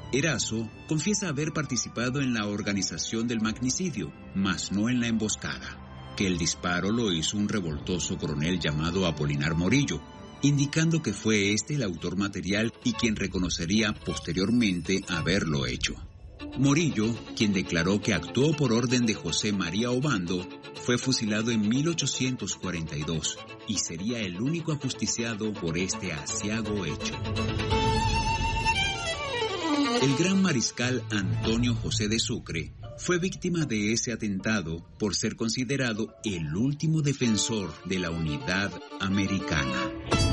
Erazo confiesa haber participado en la organización del magnicidio, mas no en la emboscada, que el disparo lo hizo un revoltoso coronel llamado Apolinar Morillo, indicando que fue este el autor material y quien reconocería posteriormente haberlo hecho. Morillo, quien declaró que actuó por orden de José María Obando, fue fusilado en 1842 y sería el único ajusticiado por este aciago hecho. El gran mariscal Antonio José de Sucre fue víctima de ese atentado por ser considerado el último defensor de la unidad americana.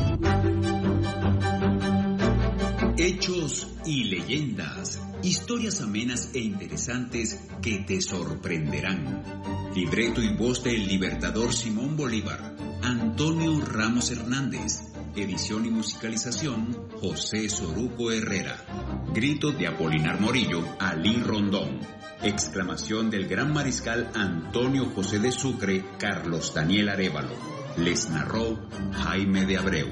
Hechos y leyendas, historias amenas e interesantes que te sorprenderán. Libreto y voz del libertador Simón Bolívar, Antonio Ramos Hernández. Edición y musicalización, José Soruco Herrera. Grito de Apolinar Morillo, Alí Rondón. Exclamación del gran mariscal Antonio José de Sucre, Carlos Daniel Arévalo. Les narró Jaime de Abreu.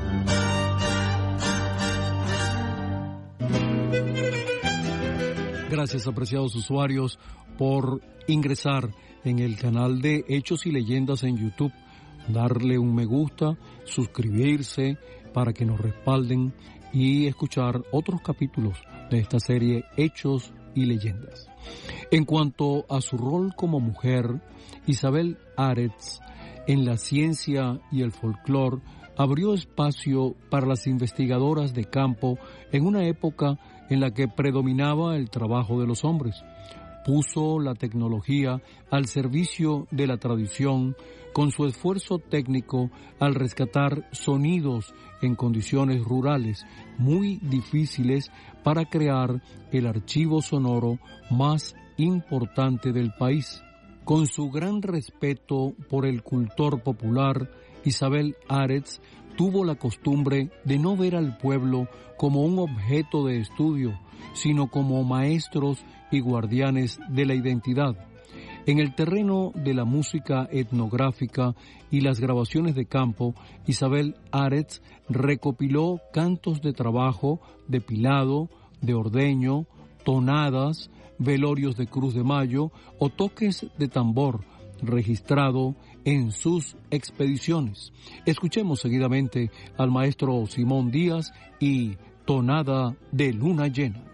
Gracias, apreciados usuarios, por ingresar en el canal de Hechos y Leyendas en YouTube, darle un me gusta, suscribirse para que nos respalden y escuchar otros capítulos de esta serie Hechos y Leyendas. En cuanto a su rol como mujer, Isabel Aretz en la ciencia y el folclore abrió espacio para las investigadoras de campo en una época en la que predominaba el trabajo de los hombres. Puso la tecnología al servicio de la tradición con su esfuerzo técnico al rescatar sonidos en condiciones rurales muy difíciles para crear el archivo sonoro más importante del país. Con su gran respeto por el cultor popular, Isabel Aretz tuvo la costumbre de no ver al pueblo como un objeto de estudio, sino como maestros y guardianes de la identidad. En el terreno de la música etnográfica y las grabaciones de campo, Isabel Aretz recopiló cantos de trabajo, de pilado, de ordeño, tonadas, velorios de Cruz de Mayo o toques de tambor, registrado en sus expediciones. Escuchemos seguidamente al maestro Simón Díaz y Tonada de Luna Llena.